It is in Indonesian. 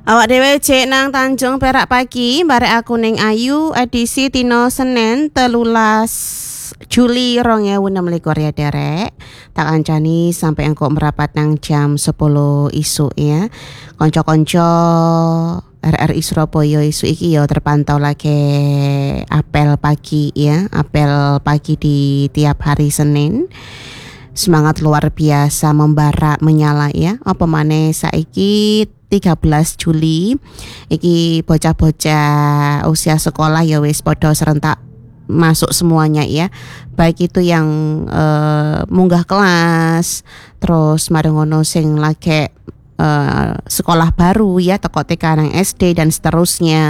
Awak dhewe cek nang Tanjung Perak pagi, barek aku ning Ayu edisi Tino Senin 13 Juli 2026 ya derek. Tak kancani sampai engkau merapat nang jam 10 isuk ya. Konco-konco RRI Surabaya isu iki ya terpantau lagi apel pagi ya, apel pagi di tiap hari Senin. Semangat luar biasa membara menyala ya. Apa maneh saiki 13 Juli iki bocah-bocah usia sekolah ya wis podo serentak masuk semuanya ya. Baik itu yang munggah kelas, terus marengono sing lagi sekolah baru ya, teko TK nang SD dan seterusnya.